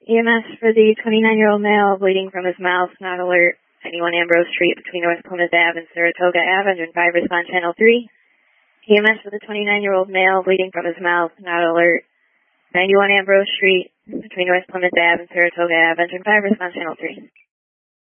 EMS for the 29-year-old male bleeding from his mouth, not alert. 91 Ambrose Street between North Plymouth Ave and Saratoga Ave, engine 5, respond channel 3. EMS for the 29-year-old male bleeding from his mouth, not alert. 91 Ambrose Street between North Plymouth Ave and Saratoga Ave, engine 5, respond channel 3.